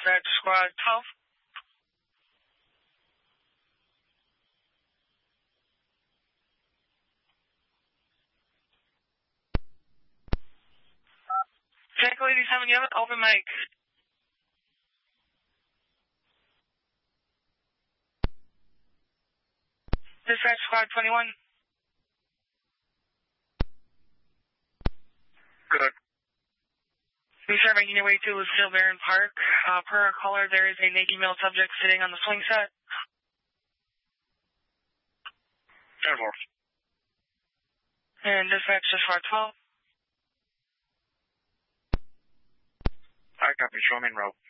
Dispatch Squad 12. Tango 87, you have an open mic. Dispatch Squad 21. Good. We start making your way to Lucille Barron Park. Per our caller, there is a naked male subject sitting on the swing set. 10-4. And dispatch to Squad 12. I copy. Show me in route.